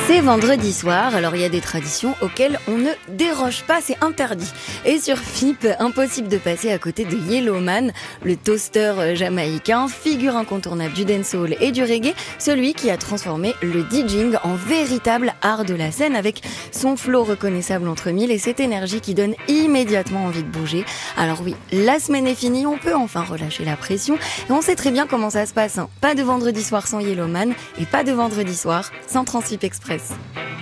C'est vendredi soir, alors il y a des traditions auxquelles on ne déroge pas, c'est interdit. Et sur FIP, impossible de passer à côté de Yellowman, le toaster jamaïcain, figure incontournable du dancehall et du reggae, celui qui a transformé le DJing en véritable art de la scène avec son flow reconnaissable entre mille et cette énergie qui donne immédiatement envie de bouger. Alors oui, la semaine est finie, on peut enfin relâcher la pression et on sait très bien comment ça se passe. Pas de vendredi soir sans Yellowman et pas de vendredi soir sans Transfip Express.